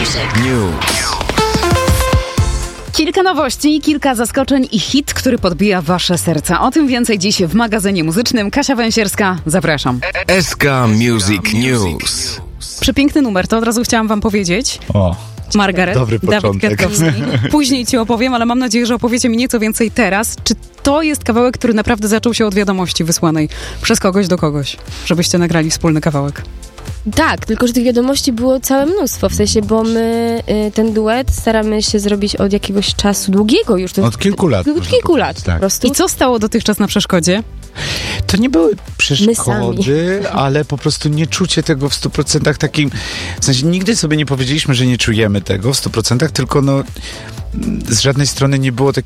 News. Kilka nowości, kilka zaskoczeń i hit, który podbija wasze serca. O tym więcej dziś w magazynie muzycznym. Kasia Węsierska, zapraszam. SK Music News. Przepiękny numer, to od razu chciałam wam powiedzieć. O, Margaret, dobry Dawid początek. Kwiatkowski. Później ci opowiem, ale mam nadzieję, że opowiecie mi nieco więcej teraz. Czy to jest kawałek, który naprawdę zaczął się od wiadomości wysłanej przez kogoś do kogoś, żebyście nagrali wspólny kawałek? Tak, tylko że tych wiadomości było całe mnóstwo, w sensie, bo my ten duet staramy się zrobić od jakiegoś czasu długiego już. Od kilku lat. Od kilku lat, tak. po prostu. I co stało dotychczas na przeszkodzie? To nie były przeszkody, ale po prostu nieczucie tego w 100% takim, w sensie nigdy sobie nie powiedzieliśmy, że nie czujemy tego w 100%, tylko no z żadnej strony nie było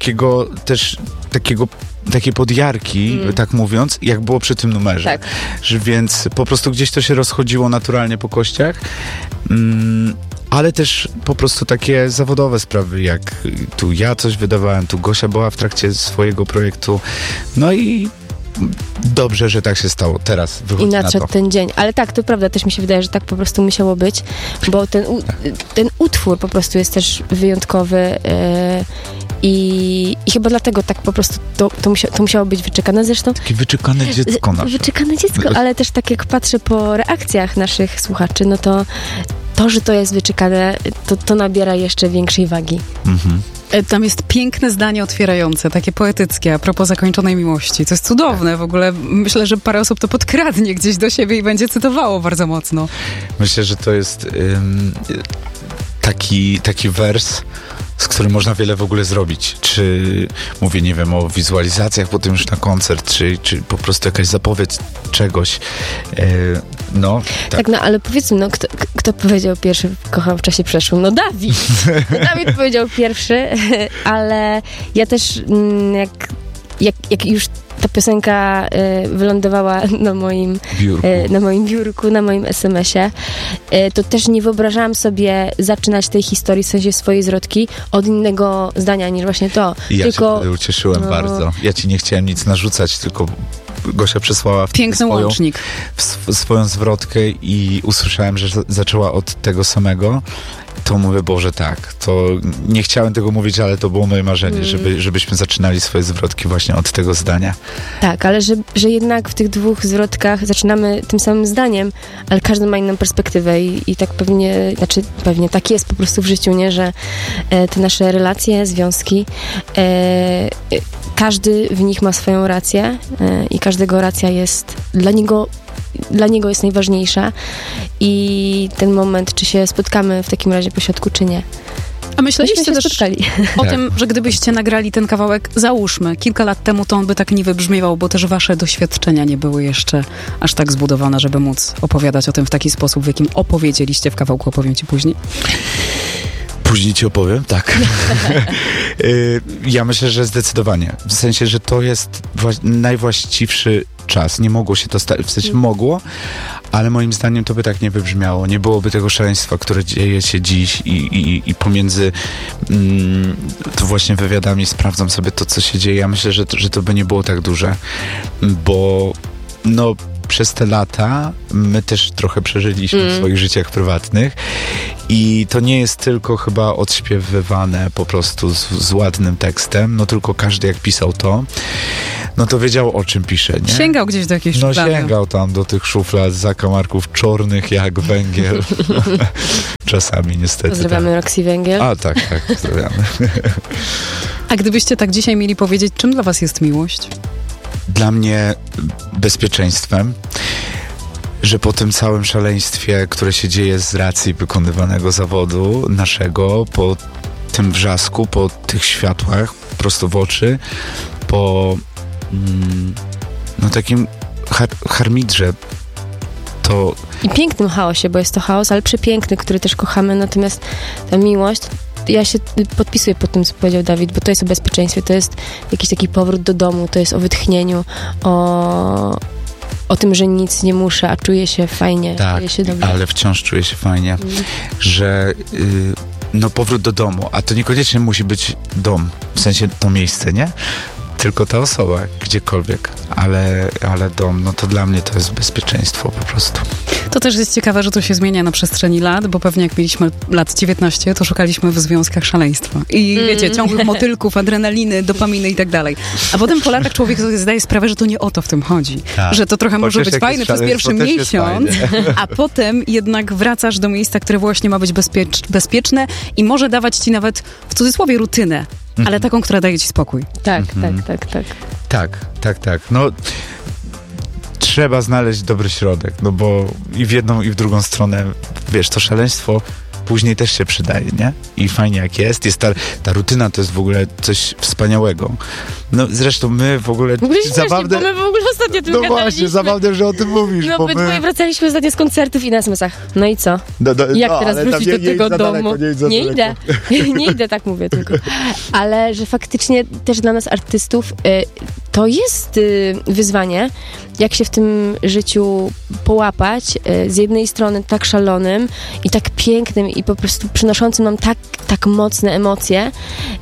takiej podjarki, tak mówiąc, jak było przy tym numerze. Tak. Więc po prostu gdzieś to się rozchodziło naturalnie po kościach. Ale też po prostu takie zawodowe sprawy, jak tu ja coś wydawałem, tu Gosia była w trakcie swojego projektu. No i dobrze, że tak się stało. Teraz wychodzi I na nadszedł to. ten dzień. Ale tak, to prawda, też mi się wydaje, że tak po prostu musiało być, bo ten utwór po prostu jest też wyjątkowy i chyba dlatego tak po prostu to musiało być wyczekane. Zresztą Takie wyczekane dziecko nasze. wyczekane dziecko, ale też tak jak patrzę po reakcjach naszych słuchaczy, no to, że to jest wyczekane, to nabiera jeszcze większej wagi. Mhm. Tam jest piękne zdanie otwierające, takie poetyckie, a propos zakończonej miłości. To jest cudowne w ogóle. Myślę, że parę osób to podkradnie gdzieś do siebie i będzie cytowało bardzo mocno. Myślę, że to jest taki wers, z którym można wiele w ogóle zrobić. Czy mówię, nie wiem, o wizualizacjach potem już na koncert, czy po prostu jakaś zapowiedź czegoś. Tak, no ale powiedzmy, no kto powiedział pierwszy kocham w czasie przeszłym? No Dawid. Dawid powiedział pierwszy, ale ja też jak już ta piosenka wylądowała na moim biurku, na moim SMS-ie, to też nie wyobrażałam sobie zaczynać tej historii, w sensie swojej zwrotki, od innego zdania niż właśnie to. Ja tylko, się wtedy ucieszyłem bardzo. Ja ci nie chciałem nic narzucać, tylko Gosia przesłała Piękny łącznik. swoją zwrotkę i usłyszałem, że zaczęła od tego samego. To mówię, Boże, tak. To nie chciałem tego mówić, ale to było moje marzenie, żebyśmy zaczynali swoje zwrotki właśnie od tego zdania. Tak, ale że jednak w tych dwóch zwrotkach zaczynamy tym samym zdaniem, ale każdy ma inną perspektywę i tak pewnie tak jest po prostu w życiu, nie, że te nasze relacje, związki, każdy w nich ma swoją rację i każdego racja jest dla niego jest najważniejsza i ten moment, czy się spotkamy w takim razie pośrodku, czy nie. A myśleliście Myśmy się też spotkali. o tym, że gdybyście nagrali ten kawałek, załóżmy, kilka lat temu, to on by tak nie wybrzmiewał, bo też wasze doświadczenia nie były jeszcze aż tak zbudowane, żeby móc opowiadać o tym w taki sposób, w jakim opowiedzieliście w kawałku, opowiem ci później. Później ci opowiem, tak. Ja myślę, że zdecydowanie. W sensie, że to jest najwłaściwszy czas. Nie mogło się to stać, w sensie mogło, ale moim zdaniem to by tak nie wybrzmiało. Nie byłoby tego szaleństwa, które dzieje się dziś i pomiędzy to właśnie wywiadami sprawdzam sobie to, co się dzieje. Ja myślę, że to by nie było tak duże, bo no przez te lata my też trochę przeżyliśmy w swoich życiach prywatnych i to nie jest tylko chyba odśpiewywane po prostu z ładnym tekstem, no tylko każdy jak pisał to, no to wiedział, o czym pisze, nie? Sięgał gdzieś do jakiejś szuflady. No sięgał tam do tych szuflad, zakamarków czornych jak węgiel. Czasami niestety. Pozdrawiamy tak. Roxy Węgiel. A tak, pozdrawiamy. A gdybyście tak dzisiaj mieli powiedzieć, czym dla was jest miłość? Dla mnie bezpieczeństwem, że po tym całym szaleństwie, które się dzieje z racji wykonywanego zawodu naszego, po tym wrzasku, po tych światłach prosto w oczy, po takim harmidrze, to... I pięknym chaosie, bo jest to chaos, ale przepiękny, który też kochamy, natomiast ta miłość, ja się podpisuję pod tym, co powiedział Dawid, bo to jest o bezpieczeństwie, to jest jakiś taki powrót do domu, to jest o wytchnieniu, o tym, że nic nie muszę, a czuję się fajnie, tak, czuję się dobrze. Ale wciąż czuję się fajnie, że powrót do domu, a to niekoniecznie musi być dom, w sensie to miejsce, nie? tylko ta osoba, gdziekolwiek, ale dom, no to dla mnie to jest bezpieczeństwo po prostu. To też jest ciekawe, że to się zmienia na przestrzeni lat, bo pewnie jak mieliśmy lat 19, to szukaliśmy w związkach szaleństwa. I wiecie, ciągłych motylków, adrenaliny, dopaminy i tak dalej. A potem po latach człowiek sobie zdaje sprawę, że to nie o to w tym chodzi. Tak. Że to trochę może Chociaż być fajne przez pierwszy miesiąc, a potem jednak wracasz do miejsca, które właśnie ma być bezpieczne i może dawać ci nawet, w cudzysłowie, rutynę, ale taką, która daje ci spokój. Tak. Tak. No, trzeba znaleźć dobry środek, no bo i w jedną, i w drugą stronę, wiesz, to szaleństwo później też się przydaje, nie? I fajnie jak jest ta rutyna to jest w ogóle coś wspaniałego. No zresztą my w ogóle zabawne... Bo my w ogóle ostatnio tym gadaliśmy. No właśnie, zabawne, że o tym mówisz. No bo my wracaliśmy ostatnio z koncertów i na SMS-ach. No i co? Jak teraz wrócić do tego domu? Nie idę, tak mówię tylko. Ale że faktycznie też dla nas artystów to jest wyzwanie, jak się w tym życiu połapać. Z jednej strony tak szalonym i tak pięknym i po prostu przynoszącym nam tak mocne emocje.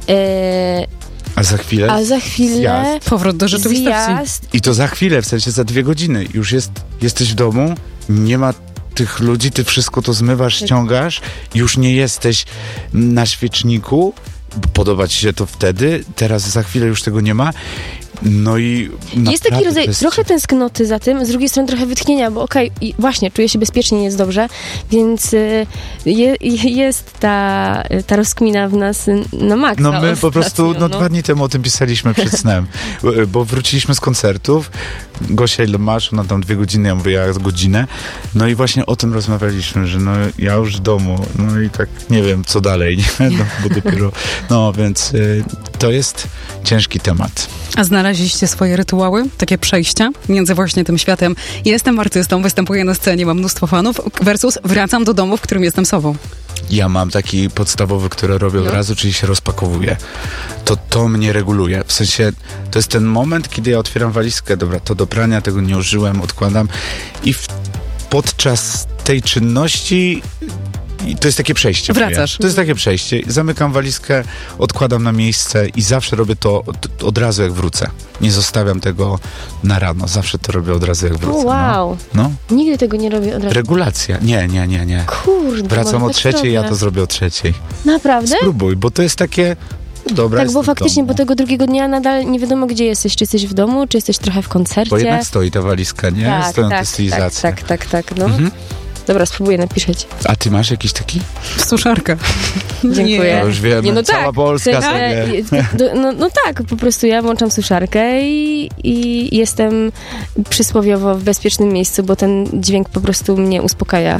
A za chwilę zjazd. Powrót do rzeczywistości. Zjazd. I to za chwilę, w sensie za 2 godziny. Już jesteś w domu, nie ma tych ludzi, ty wszystko to zmywasz, ściągasz, już nie jesteś na świeczniku, podoba ci się to wtedy, teraz za chwilę już tego nie ma. No i jest taki rodzaj trochę tęsknoty za tym, z drugiej strony trochę wytchnienia, bo i właśnie, czuję się bezpiecznie, jest dobrze, więc jest ta rozkmina w nas na maksa. No my po prostu 2 dni temu o tym pisaliśmy przed snem, bo wróciliśmy z koncertów, Gosia ile masz? Ona tam 2 godziny, ja mówię, ja godzinę, no i właśnie o tym rozmawialiśmy, że no ja już w domu, no i tak nie wiem, co dalej, nie? No, bo dopiero, no więc to jest ciężki temat. A znaleźliście swoje rytuały, takie przejścia między właśnie tym światem jestem artystą, występuję na scenie, mam mnóstwo fanów, versus wracam do domu, w którym jestem sobą. Ja mam taki podstawowy, który robię od razu, czyli się rozpakowuję. To mnie reguluje. W sensie, to jest ten moment, kiedy ja otwieram walizkę, dobra, to do prania, tego nie użyłem, odkładam i podczas tej czynności i to jest takie przejście. Wracasz. To jest takie przejście. Zamykam walizkę, odkładam na miejsce i zawsze robię to od razu jak wrócę. Nie zostawiam tego na rano. Zawsze to robię od razu jak wrócę. Wow. No. Nigdy tego nie robię od razu. Regulacja. Nie. Kurde. Wracam o 3:00, ja to zrobię o 3:00. Naprawdę? Spróbuj, bo to jest takie... Dobra, tak, bo faktycznie po tego drugiego dnia nadal nie wiadomo, gdzie jesteś. Czy jesteś w domu, czy jesteś trochę w koncercie. Bo jednak stoi ta walizka, nie? Tak, Stoją te stylizacje. Tak. No. Dobra, spróbuję napisać. A ty masz jakiś taki? Suszarka. Dziękuję. Ja już wiem, no cała tak, Polska sobie. No tak, po prostu ja włączam suszarkę i jestem przysłowiowo w bezpiecznym miejscu, bo ten dźwięk po prostu mnie uspokaja.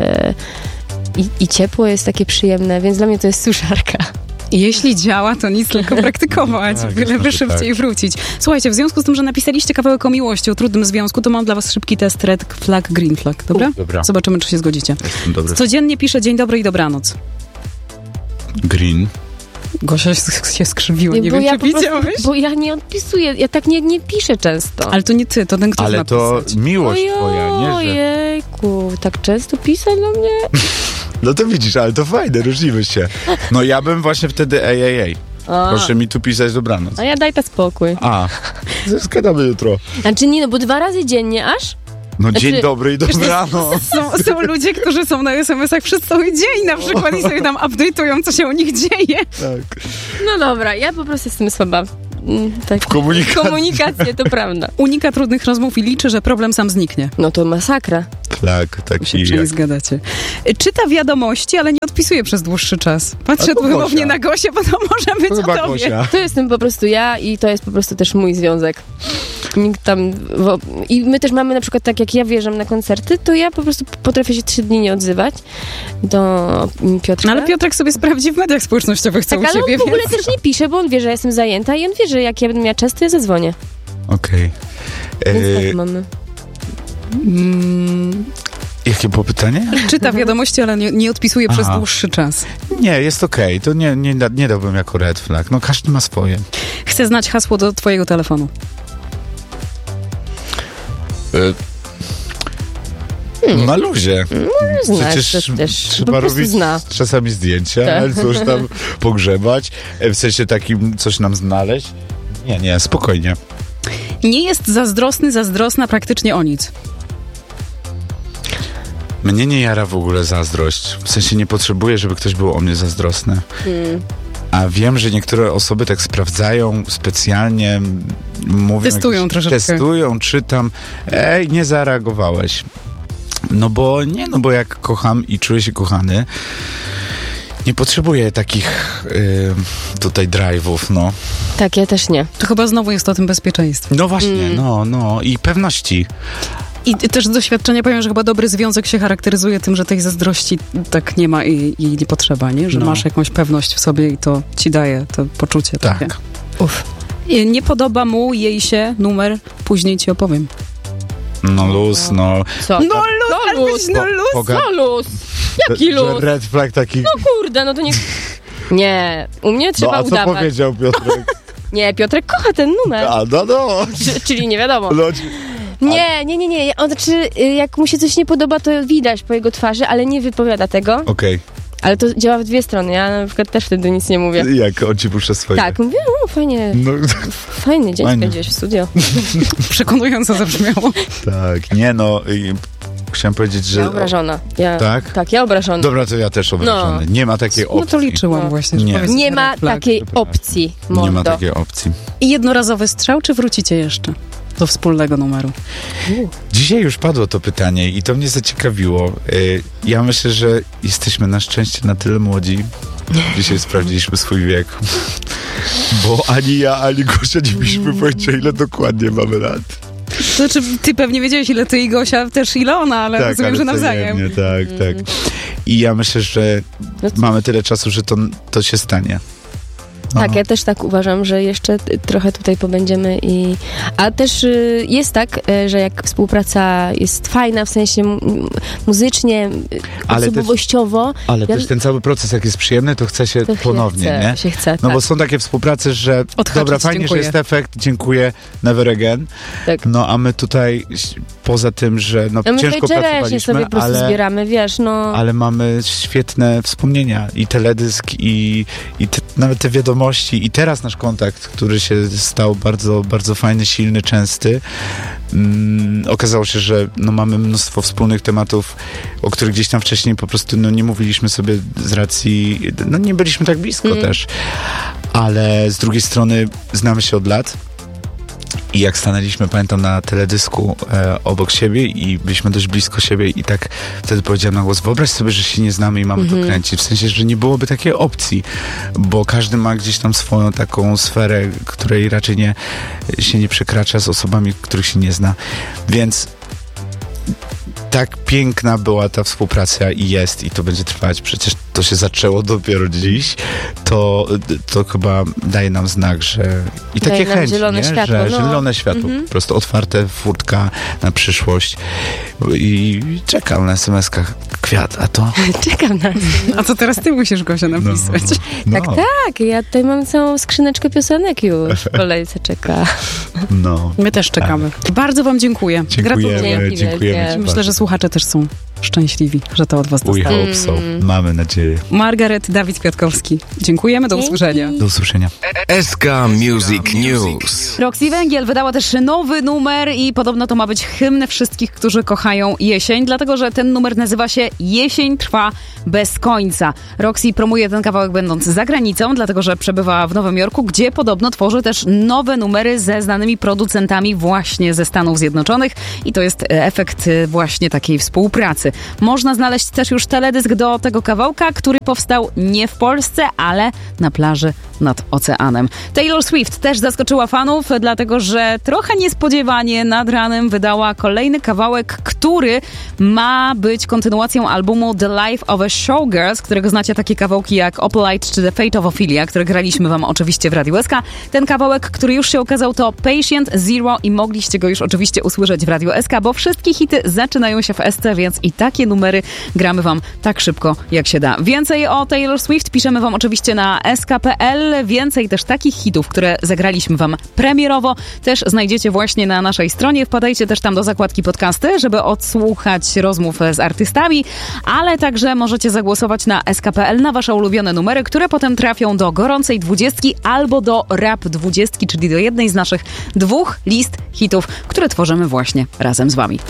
I ciepło jest takie przyjemne, więc dla mnie to jest suszarka. Jeśli działa, to nic, tylko praktykować. Tak, byleby szybciej wrócić. Słuchajcie, w związku z tym, że napisaliście kawałek o miłości, o trudnym związku, to mam dla was szybki test red flag, green flag, dobra? Dobra. Zobaczymy, czy się zgodzicie. Dobry. Codziennie piszę dzień dobry i dobranoc. Green. Gosia się skrzywiła, nie wiem, czy widziałeś? Bo ja nie odpisuję, ja tak nie piszę często. Ale to nie ty, to ten, kto Ale to napisać. miłość twoja, nie? Że... Ojejku, tak często pisać do mnie? No to widzisz, ale to fajne, różnimy się. No ja bym właśnie wtedy proszę mi tu pisać dobranoc. A ja daj ta spokój. Zgadamy jutro. Znaczy nie, no bo 2 razy dziennie aż? No dzień dobry i dobranoc. Są ludzie, którzy są na SMS-ach przez cały dzień na przykład i sobie tam update'ują, co się u nich dzieje. Tak. No dobra, ja po prostu jestem słaba. Tak. W Komunikację, to prawda. Unika trudnych rozmów i liczy, że problem sam zniknie. No to masakra. Tak, taki się przynajmniej zgadacie. Czyta wiadomości, ale nie odpisuje przez dłuższy czas. Patrzę tu wymownie na Gosię, bo to może być o tobie. Gosia. To jestem po prostu ja i to jest po prostu też mój związek. Nikt tam... I my też mamy na przykład tak, jak ja wjeżdżam na koncerty, to ja po prostu potrafię się 3 dni nie odzywać do Piotrka. No ale Piotrek sobie sprawdzi w mediach społecznościowych, co tak, u ciebie. Ale on w ogóle też nie pisze, bo on wie, że ja jestem zajęta i on wie, że jak ja będę miała czas, to ja zadzwonię. Okej. Więc tak mamy. Jakie było pytanie? Czyta wiadomości, ale nie odpisuje przez dłuższy czas. Nie, jest okej. To nie dałbym jako red flag. No każdy ma swoje. Chcę znać hasło do twojego telefonu. Na luzie. Przecież też trzeba robić czasami zdjęcia, coś tam pogrzebać, w sensie takim coś nam znaleźć. Nie, spokojnie. Nie jest zazdrosna praktycznie o nic. Mnie nie jara w ogóle zazdrość. W sensie nie potrzebuję, żeby ktoś był o mnie zazdrosny. A wiem, że niektóre osoby tak sprawdzają specjalnie, mówią... Testują troszeczkę. Testują, czytam. Nie zareagowałeś. No bo jak kocham i czuję się kochany, nie potrzebuję takich tutaj drive'ów, no. Tak, ja też nie. To chyba znowu jest o tym bezpieczeństwie. No właśnie, no i pewności. I też z doświadczenia powiem, że chyba dobry związek się charakteryzuje tym, że tej zazdrości tak nie ma i nie potrzeba, nie? Że masz jakąś pewność w sobie i to ci daje to poczucie takie. Tak. I nie podoba mu, jej się numer, później ci opowiem. No luz, no. Co? No luz, No luz! Jaki Że luz? red flag taki... No kurde, no to nie... Nie, u mnie trzeba No a co udawać. powiedział Piotrek? Nie, Piotrek kocha ten numer. No. Czyli nie wiadomo. No, Nie. On, znaczy, jak mu się coś nie podoba, to widać po jego twarzy, ale nie wypowiada tego. Okej. Ale to działa w dwie strony. Ja na przykład też wtedy nic nie mówię. Jak on ci puszcza swoje? Tak, mówię, fajnie, No, fajny dzień Fajnie. spędziłeś w studio. Przekonująco zabrzmiało. tak, chciałem powiedzieć, że... Ja obrażona. Tak? Tak, ja obrażona. Dobra, to ja też obrażony. Nie ma takiej opcji. No to liczyłam No. właśnie. Że Nie. powiesz Nie ma red flag. takiej opcji, mordo. Nie ma takiej opcji. I jednorazowy strzał, czy wrócicie jeszcze do wspólnego numeru? Dzisiaj już padło to pytanie i to mnie zaciekawiło. Ja myślę, że jesteśmy na szczęście na tyle młodzi. Dzisiaj sprawdziliśmy swój wiek. Bo ani ja, ani Gosia nie mieliśmy pojęcia, ile dokładnie mamy lat. To znaczy, ty pewnie wiedziałeś, ile ty i Gosia, też ile ona, ale rozumiem, że nawzajem. wzajemnie, tak. I ja myślę, że mamy tyle czasu, że to się stanie. Tak, ja też tak uważam, że jeszcze trochę tutaj pobędziemy a też jest tak, że jak współpraca jest fajna, w sensie muzycznie, osobowościowo. Ale też ten cały proces, jak jest przyjemny, to chce się ponownie, nie? Chce, No tak. bo są takie współprace, że dobra, fajnie, dziękuję. że jest efekt, dziękuję, never again. Tak. No a my tutaj, poza tym, że A my ciężko tutaj czereśnie pracowaliśmy, sobie po prostu zbieramy, wiesz, no. ale mamy świetne wspomnienia i teledysk i nawet te wiadomości i teraz nasz kontakt, który się stał bardzo, bardzo fajny, silny, częsty. Okazało się, że mamy mnóstwo wspólnych tematów, o których gdzieś tam wcześniej po prostu nie mówiliśmy sobie z racji, nie byliśmy tak blisko też, ale z drugiej strony znamy się od lat. I jak stanęliśmy, pamiętam, na teledysku obok siebie i byliśmy dość blisko siebie i tak wtedy powiedziałem na głos, wyobraź sobie, że się nie znamy i mamy to kręcić. W sensie, że nie byłoby takiej opcji, bo każdy ma gdzieś tam swoją taką sferę, której raczej się nie przekracza z osobami, których się nie zna. Więc tak piękna była ta współpraca i jest, i to będzie trwać. Przecież to się zaczęło dopiero dziś. To chyba daje nam znak, że... I Daje takie nam chęci, zielone nie? światło, Że no. zielone światło, po prostu otwarte furtka na przyszłość. I czekam na SMS-kach. Kwiat, a to... Czekam na A to teraz ty musisz, Gosia, napisać. Tak, ja tutaj mam całą skrzyneczkę piosenek już w kolejce czeka. No. My też czekamy. Bardzo wam dziękuję. Gratuluję. Dzięki Dziękujemy wielkie. ci Myślę, bardzo. że słuchacze też są szczęśliwi, że to od was We dostało. hope so. Mamy nadzieję. Margaret, Dawid Kwiatkowski. Dziękujemy, do usłyszenia. Do usłyszenia. SK Music News. Roxy Węgiel wydała też nowy numer i podobno to ma być hymn wszystkich, którzy kochają jesień, dlatego że ten numer nazywa się Jesień trwa bez końca. Roxy promuje ten kawałek będąc za granicą, dlatego że przebywa w Nowym Jorku, gdzie podobno tworzy też nowe numery ze znanymi producentami właśnie ze Stanów Zjednoczonych i to jest efekt właśnie takiej współpracy. Można znaleźć też już teledysk do tego kawałka, który powstał nie w Polsce, ale na plaży nad oceanem. Taylor Swift też zaskoczyła fanów, dlatego że trochę niespodziewanie nad ranem wydała kolejny kawałek, który ma być kontynuacją albumu The Life of a Showgirl, z którego znacie takie kawałki jak Opalite czy The Fate of Ophelia, które graliśmy wam oczywiście w Radiu SK. Ten kawałek, który już się okazał, to Patient Zero i mogliście go już oczywiście usłyszeć w Radiu SK, bo wszystkie hity zaczynają się w SC, więc i takie numery gramy wam tak szybko, jak się da. Więcej o Taylor Swift piszemy wam oczywiście na sk.pl. escape.pl. Więcej też takich hitów, które zagraliśmy wam premierowo, też znajdziecie właśnie na naszej stronie. Wpadajcie też tam do zakładki podcasty, żeby odsłuchać rozmów z artystami, ale także możecie zagłosować na SK.pl na wasze ulubione numery, które potem trafią do gorącej 20 albo do rap 20, czyli do jednej z naszych 2 list hitów, które tworzymy właśnie razem z wami.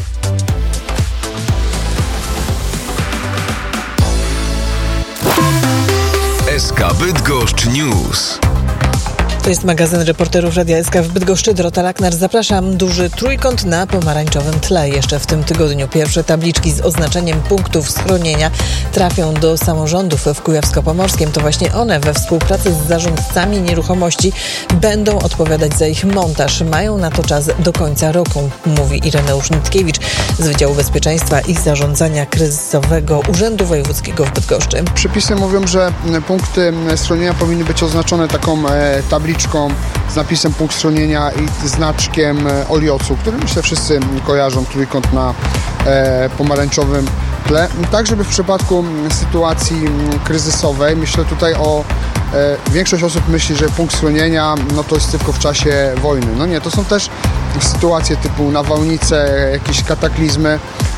SK Bydgoszcz News. To jest magazyn reporterów Radia SK w Bydgoszczy. Dorota Laknar, zapraszam. Duży trójkąt na pomarańczowym tle. Jeszcze w tym tygodniu pierwsze tabliczki z oznaczeniem punktów schronienia trafią do samorządów w Kujawsko-Pomorskiem. To właśnie one we współpracy z zarządcami nieruchomości będą odpowiadać za ich montaż. Mają na to czas do końca roku, mówi Ireneusz Nitkiewicz z Wydziału Bezpieczeństwa i Zarządzania Kryzysowego Urzędu Wojewódzkiego w Bydgoszczy. Przepisy mówią, że punkty schronienia powinny być oznaczone taką tabliczką z napisem punkt schronienia i znaczkiem Oliocu, który myślę wszyscy kojarzą, trójkąt na pomarańczowym tle. Tak, żeby w przypadku sytuacji kryzysowej, myślę tutaj o większość osób myśli, że punkt schronienia to jest tylko w czasie wojny. No nie, to są też sytuacje typu nawałnice, jakieś kataklizmy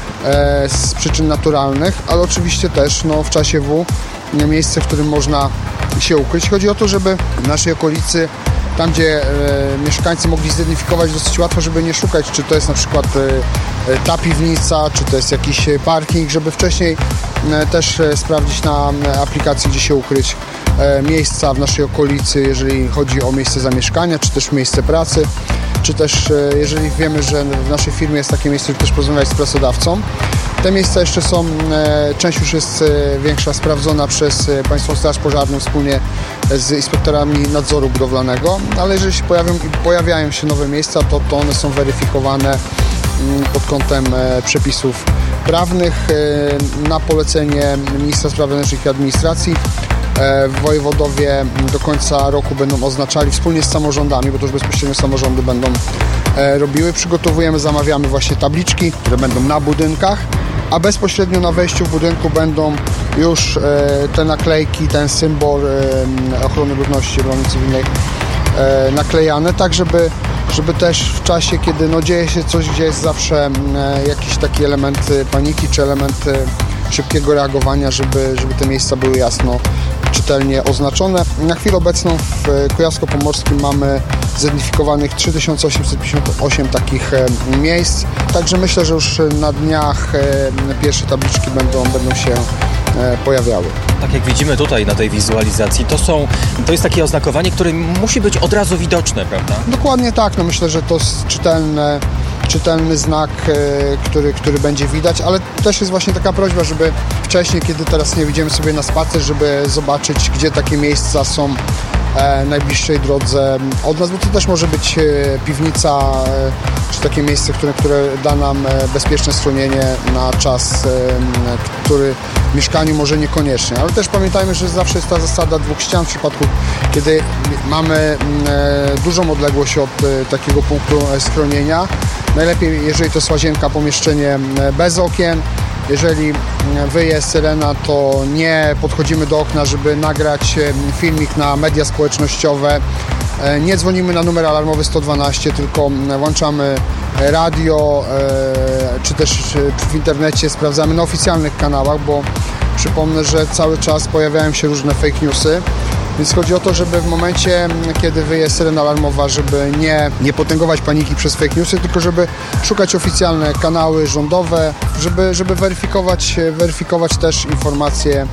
z przyczyn naturalnych, ale oczywiście też w czasie miejsce, w którym można się ukryć. Chodzi o to, żeby w naszej okolicy, tam gdzie mieszkańcy mogli zidentyfikować dosyć łatwo, żeby nie szukać, czy to jest na przykład ta piwnica, czy to jest jakiś parking, żeby wcześniej też sprawdzić na aplikacji, gdzie się ukryć, miejsca w naszej okolicy, jeżeli chodzi o miejsce zamieszkania, czy też miejsce pracy, czy też jeżeli wiemy, że w naszej firmie jest takie miejsce, żeby też porozmawiać z pracodawcą. Te miejsca jeszcze są, część już jest większa, sprawdzona przez Państwową Straż Pożarną wspólnie z inspektorami nadzoru budowlanego, ale jeżeli się pojawiają się nowe miejsca, to one są weryfikowane pod kątem przepisów prawnych na polecenie Ministra Spraw Wewnętrznych i Administracji. Wojewodowie do końca roku będą oznaczali wspólnie z samorządami, bo to już bezpośrednio samorządy będą robiły. Przygotowujemy, zamawiamy właśnie tabliczki, które będą na budynkach, a bezpośrednio na wejściu w budynku będą już te naklejki, ten symbol ochrony ludności, obrony cywilnej naklejane, tak żeby też w czasie, kiedy dzieje się coś, gdzie jest zawsze jakiś taki element paniki, czy element szybkiego reagowania, żeby te miejsca były jasno, czytelnie oznaczone. Na chwilę obecną w Kujawsko-Pomorskim mamy zidentyfikowanych 3858 takich miejsc, także myślę, że już na dniach pierwsze tabliczki będą się pojawiały. Tak jak widzimy tutaj na tej wizualizacji, to jest takie oznakowanie, które musi być od razu widoczne, prawda? Dokładnie tak, myślę, że to jest czytelny znak, który będzie widać, ale też jest właśnie taka prośba, żeby wcześniej, kiedy teraz nie idziemy sobie na spacer, żeby zobaczyć, gdzie takie miejsca są najbliższej drodze od nas, bo to też może być piwnica, czy takie miejsce, które da nam bezpieczne schronienie na czas, który w mieszkaniu może niekoniecznie. Ale też pamiętajmy, że zawsze jest ta zasada 2 ścian w przypadku, kiedy mamy dużą odległość od takiego punktu schronienia. Najlepiej, jeżeli to jest łazienka, pomieszczenie bez okien. Jeżeli wyje syrena, to nie podchodzimy do okna, żeby nagrać filmik na media społecznościowe. Nie dzwonimy na numer alarmowy 112, tylko włączamy radio, czy też w internecie sprawdzamy na oficjalnych kanałach, bo przypomnę, że cały czas pojawiają się różne fake newsy. Więc chodzi o to, żeby w momencie, kiedy wyje syrena alarmowa, żeby nie potęgować paniki przez fake newsy, tylko żeby szukać oficjalne kanały rządowe, żeby weryfikować też informacje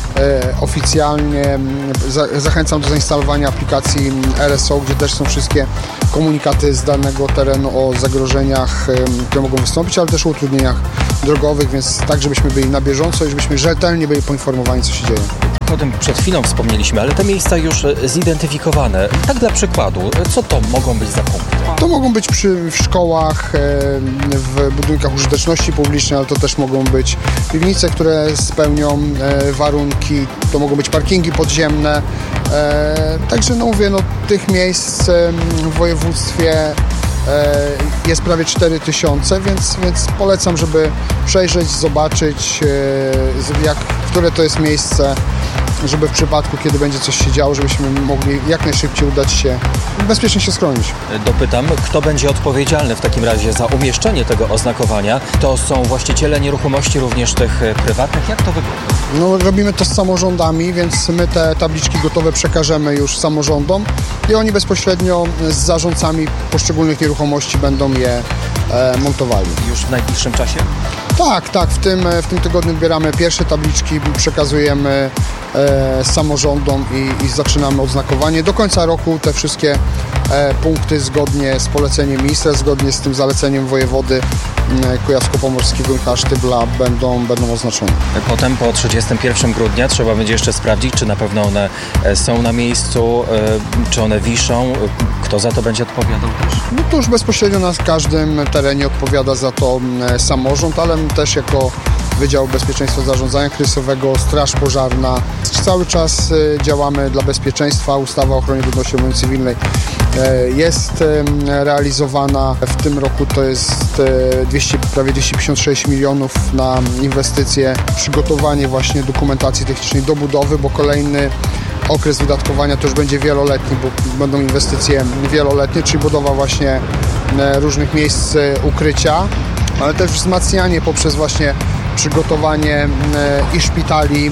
oficjalnie. Zachęcam do zainstalowania aplikacji RSO, gdzie też są wszystkie komunikaty z danego terenu o zagrożeniach, które mogą wystąpić, ale też o utrudnieniach drogowych, więc tak, żebyśmy byli na bieżąco i żebyśmy rzetelnie byli poinformowani, co się dzieje. O tym przed chwilą wspomnieliśmy, ale te miejsca już zidentyfikowane. Tak dla przykładu, co to mogą być za punkty? To mogą być w szkołach, w budynkach użyteczności publicznej, ale to też mogą być piwnice, które spełnią warunki, to mogą być parkingi podziemne. Także tych miejsc w województwie jest prawie 4000, więc polecam, żeby przejrzeć, zobaczyć, które to jest miejsce żeby w przypadku, kiedy będzie coś się działo, żebyśmy mogli jak najszybciej udać się, bezpiecznie się schronić. Dopytam, kto będzie odpowiedzialny w takim razie za umieszczenie tego oznakowania? To są właściciele nieruchomości, również tych prywatnych? Jak to wygląda? No, robimy to z samorządami, więc my te tabliczki gotowe przekażemy już samorządom i oni bezpośrednio z zarządcami poszczególnych nieruchomości będą je montowali. Już w najbliższym czasie? Tak, w tym tygodniu odbieramy pierwsze tabliczki, przekazujemy samorządom i zaczynamy odznakowanie. Do końca roku te wszystkie punkty zgodnie z poleceniem ministra, zgodnie z tym zaleceniem wojewody kujawsko-pomorskiego Michała Sztybla będą oznaczone. Potem po 31 grudnia trzeba będzie jeszcze sprawdzić, czy na pewno one są na miejscu, czy one wiszą, kto za to będzie odpowiadał też? No to już bezpośrednio na każdym terenie odpowiada za to samorząd, ale my też jako Wydział Bezpieczeństwa Zarządzania Kryzysowego, Straż Pożarna. Cały czas działamy dla bezpieczeństwa. Ustawa o ochronie ludności obrony cywilnej jest realizowana. W tym roku to jest prawie 256 milionów na inwestycje, przygotowanie właśnie dokumentacji technicznej do budowy, bo kolejny okres wydatkowania to już będzie wieloletni, bo będą inwestycje wieloletnie, czyli budowa właśnie różnych miejsc ukrycia, ale też wzmacnianie poprzez właśnie przygotowanie i szpitali,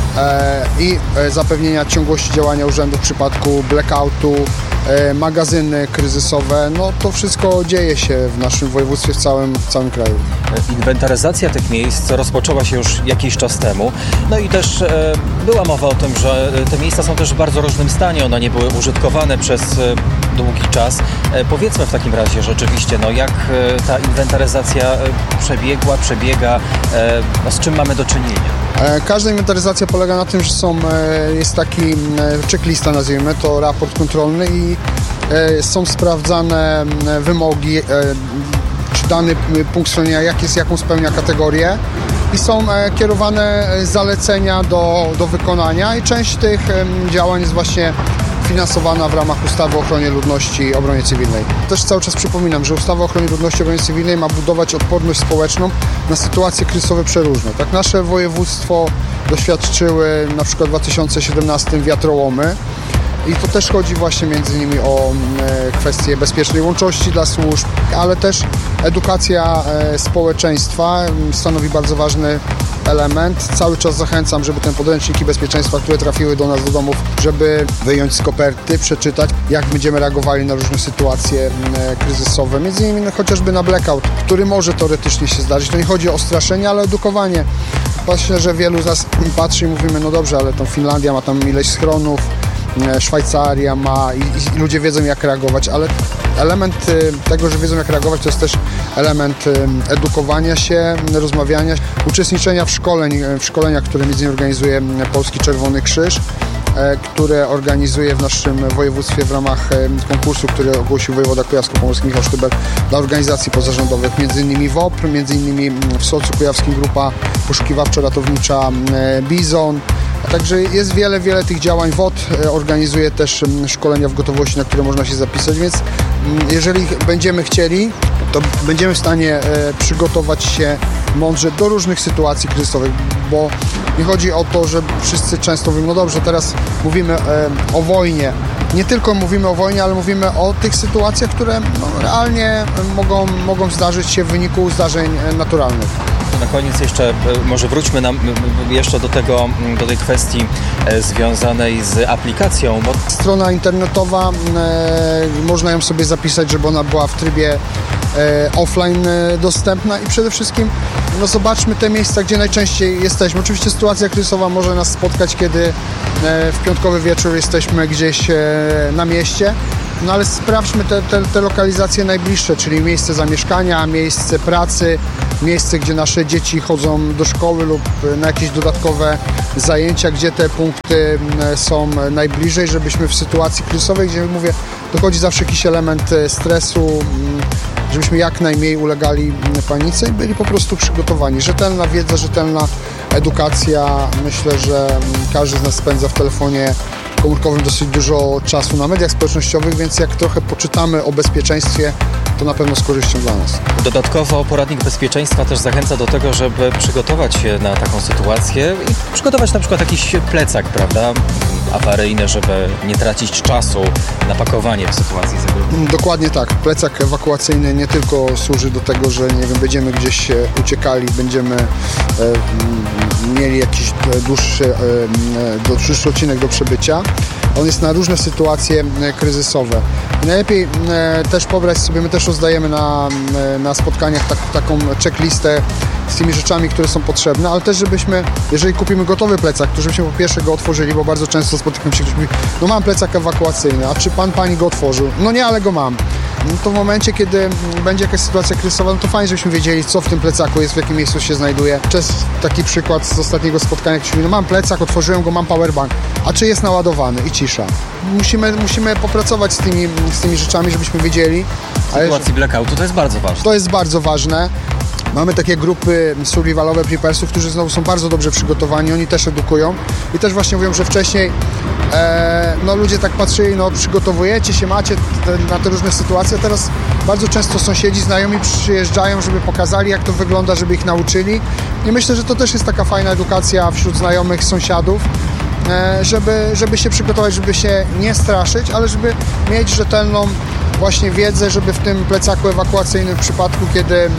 i zapewnienia ciągłości działania urzędu w przypadku blackoutu, magazyny kryzysowe. No to wszystko dzieje się w naszym województwie, w całym kraju. Inwentaryzacja tych miejsc rozpoczęła się już jakiś czas temu. No i też była mowa o tym, że te miejsca są też w bardzo różnym stanie. One nie były użytkowane przez długi czas. Powiedzmy w takim razie rzeczywiście, no jak ta inwentaryzacja przebiega, z czym mamy do czynienia? Każda inwentaryzacja polega na tym, że jest taki checklista, nazwijmy to, raport kontrolny i są sprawdzane wymogi, czy dany punkt schronienia jaką spełnia kategorię i są kierowane zalecenia do wykonania i część tych działań jest właśnie finansowana w ramach ustawy o ochronie ludności i obronie cywilnej. Też cały czas przypominam, że ustawa o ochronie ludności i obronie cywilnej ma budować odporność społeczną na sytuacje kryzysowe przeróżne. Tak, nasze województwo doświadczyły na przykład w 2017 wiatrołomy i to też chodzi właśnie między innymi o kwestie bezpiecznej łączności dla służb, ale też edukacja społeczeństwa stanowi bardzo ważny element. Cały czas zachęcam, żeby te podręczniki bezpieczeństwa, które trafiły do nas do domów, żeby wyjąć z koperty, przeczytać, jak będziemy reagowali na różne sytuacje kryzysowe. Między innymi chociażby na blackout, który może teoretycznie się zdarzyć. To nie chodzi o straszenie, ale o edukowanie. Myślę, że wielu z nas patrzy i mówimy, no dobrze, ale to Finlandia ma tam ileś schronów, Szwajcaria ma i ludzie wiedzą, jak reagować, ale element tego, że wiedzą, jak reagować, to jest też element edukowania się, rozmawiania, uczestniczenia w szkoleniach, które między innymi organizuje Polski Czerwony Krzyż, które organizuje w naszym województwie w ramach konkursu, który ogłosił wojewoda kujawsko-pomorski Michał Sztybel dla organizacji pozarządowych, między innymi WOPR, między innymi w Solcu Kujawskim grupa poszukiwawczo-ratownicza Bizon. Także jest wiele tych działań. WOT organizuje też szkolenia w gotowości, na które można się zapisać, więc jeżeli będziemy chcieli, to będziemy w stanie przygotować się mądrze do różnych sytuacji kryzysowych, bo nie chodzi o to, że wszyscy często mówią, no dobrze, teraz mówimy o wojnie. Nie tylko mówimy o wojnie, ale mówimy o tych sytuacjach, które realnie mogą zdarzyć się w wyniku zdarzeń naturalnych. Na koniec jeszcze może wróćmy jeszcze do tej kwestii związanej z aplikacją. Strona internetowa, można ją sobie zapisać, żeby ona była w trybie offline dostępna i przede wszystkim zobaczmy te miejsca, gdzie najczęściej jesteśmy. Oczywiście sytuacja kryzysowa może nas spotkać, kiedy w piątkowy wieczór jesteśmy gdzieś na mieście, no ale sprawdźmy te lokalizacje najbliższe, czyli miejsce zamieszkania, miejsce pracy, miejsce, gdzie nasze dzieci chodzą do szkoły lub na jakieś dodatkowe zajęcia, gdzie te punkty są najbliżej, żebyśmy w sytuacji kryzysowej, gdzie mówię, dochodzi zawsze jakiś element stresu, żebyśmy jak najmniej ulegali panice i byli po prostu przygotowani. Rzetelna wiedza, rzetelna edukacja. Myślę, że każdy z nas spędza w telefonie około komórkowym dosyć dużo czasu na mediach społecznościowych, więc jak trochę poczytamy o bezpieczeństwie, to na pewno z korzyścią dla nas. Dodatkowo poradnik bezpieczeństwa też zachęca do tego, żeby przygotować się na taką sytuację i przygotować na przykład jakiś plecak, prawda, awaryjny, żeby nie tracić czasu na pakowanie w sytuacji zagrożenia. Dokładnie tak. Plecak ewakuacyjny nie tylko służy do tego, że nie wiem, będziemy gdzieś uciekali, będziemy mieli jakiś dłuższy odcinek do przebycia. On jest na różne sytuacje kryzysowe. Najlepiej też pobrać sobie, my też rozdajemy na spotkaniach taką checklistę z tymi rzeczami, które są potrzebne, ale też żebyśmy, jeżeli kupimy gotowy plecak, to żebyśmy po pierwsze go otworzyli, bo bardzo często spotykam się, ktoś mówi, no mam plecak ewakuacyjny, a czy pani go otworzył? No nie, ale go mam. No to w momencie, kiedy będzie jakaś sytuacja kryzysowa, no to fajnie, żebyśmy wiedzieli, co w tym plecaku jest, w jakim miejscu się znajduje. Jest taki przykład z ostatniego spotkania, ktoś mówi, no mam plecak, otworzyłem go, mam powerbank, a czy jest naładowany? I cisza. Musimy popracować z tymi rzeczami, żebyśmy wiedzieli. W sytuacji blackoutu to jest bardzo ważne. To jest bardzo ważne. Mamy takie grupy survivalowe preparersów, którzy znowu są bardzo dobrze przygotowani, oni też edukują i też właśnie mówią, że wcześniej ludzie tak patrzyli, przygotowujecie się, macie na te różne sytuacje, teraz bardzo często sąsiedzi, znajomi przyjeżdżają, żeby pokazali, jak to wygląda, żeby ich nauczyli i myślę, że to też jest taka fajna edukacja wśród znajomych, sąsiadów, żeby się przygotować, żeby się nie straszyć, ale żeby mieć rzetelną właśnie wiedzę, żeby w tym plecaku ewakuacyjnym w przypadku, kiedy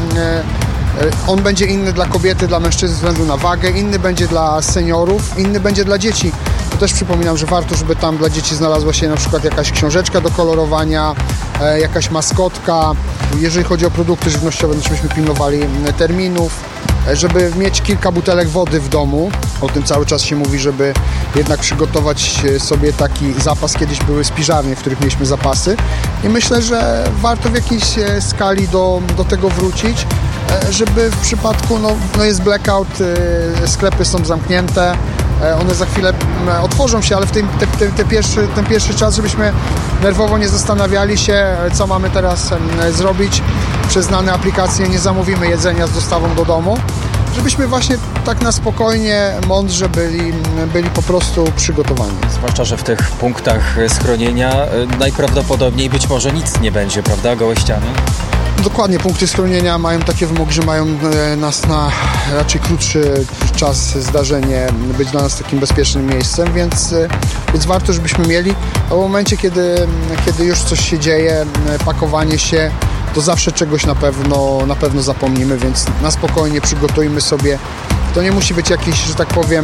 on będzie inny dla kobiety, dla mężczyzn ze względu na wagę, inny będzie dla seniorów, inny będzie dla dzieci. To też przypominam, że warto, żeby tam dla dzieci znalazła się na przykład jakaś książeczka do kolorowania, jakaś maskotka. Jeżeli chodzi o produkty żywnościowe, to żebyśmy pilnowali terminów, żeby mieć kilka butelek wody w domu. O tym cały czas się mówi, żeby jednak przygotować sobie taki zapas. Kiedyś były spiżarnie, w których mieliśmy zapasy i myślę, że warto w jakiejś skali do tego wrócić, żeby w przypadku, jest blackout, sklepy są zamknięte, one za chwilę otworzą się, ale w ten pierwszy czas, żebyśmy nerwowo nie zastanawiali się, co mamy teraz zrobić. Przez znane aplikacje nie zamówimy jedzenia z dostawą do domu, żebyśmy właśnie tak na spokojnie, mądrze byli po prostu przygotowani. Zwłaszcza, że w tych punktach schronienia najprawdopodobniej być może nic nie będzie, prawda? Gołe ściany? Dokładnie, punkty schronienia mają takie wymogi, że mają nas na raczej krótszy czas zdarzenie być dla nas takim bezpiecznym miejscem, więc warto, żebyśmy mieli, a w momencie, kiedy już coś się dzieje, pakowanie się, to zawsze czegoś na pewno zapomnimy, więc na spokojnie przygotujmy sobie. To nie musi być jakiś, że tak powiem,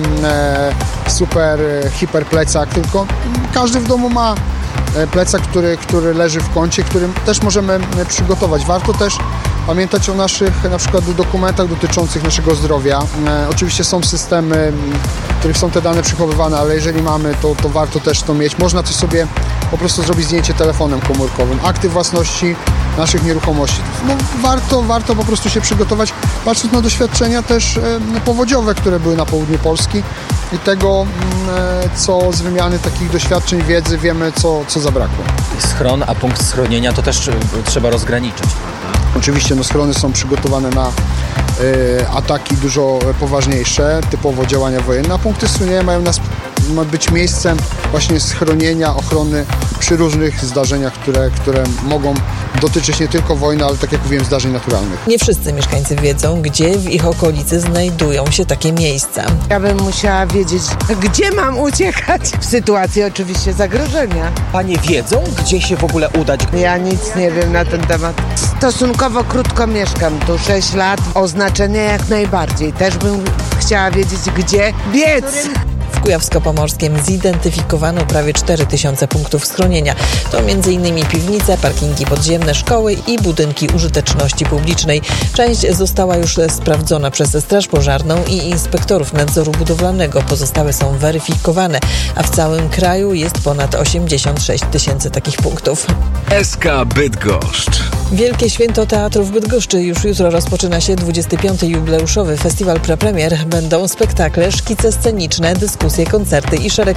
super, hiper plecak, tylko każdy w domu ma plecak, który leży w kącie, którym też możemy przygotować. Warto też pamiętać o naszych na przykład dokumentach dotyczących naszego zdrowia. Oczywiście są systemy, w których są te dane przechowywane, ale jeżeli mamy, to warto też to mieć. Można to sobie po prostu zrobić zdjęcie telefonem komórkowym, akty własności naszych nieruchomości. Warto po prostu się przygotować, patrząc na doświadczenia też powodziowe, które były na południu Polski i tego, co z wymiany takich doświadczeń, wiedzy wiemy, co zabrakło. Schron, a punkt schronienia to też trzeba rozgraniczyć. Oczywiście schrony są przygotowane na ataki dużo poważniejsze, typowo działania wojenne, a punkty schronienia mają być miejscem właśnie schronienia, ochrony przy różnych zdarzeniach, które mogą dotyczyć nie tylko wojny, ale tak jak mówiłem, zdarzeń naturalnych. Nie wszyscy mieszkańcy wiedzą, gdzie w ich okolicy znajdują się takie miejsca. Ja bym musiała wiedzieć, gdzie mam uciekać w sytuacji oczywiście zagrożenia. Panie wiedzą, gdzie się w ogóle udać? Ja nic nie wiem na ten temat. Stosunkowo krótko mieszkam, tu 6 lat, oznaczenia jak najbardziej. Też bym chciała wiedzieć, gdzie biec. W Kujawsko-Pomorskiem zidentyfikowano prawie 4000 punktów schronienia. To m.in. piwnice, parkingi podziemne, szkoły i budynki użyteczności publicznej. Część została już sprawdzona przez Straż Pożarną i inspektorów nadzoru budowlanego. Pozostałe są weryfikowane, a w całym kraju jest ponad 86 000 takich punktów. SK Bydgoszcz. Wielkie Święto Teatru w Bydgoszczy. Już jutro rozpoczyna się 25. jubileuszowy festiwal prepremier. Będą spektakle, szkice sceniczne, dyskusje, koncerty i szereg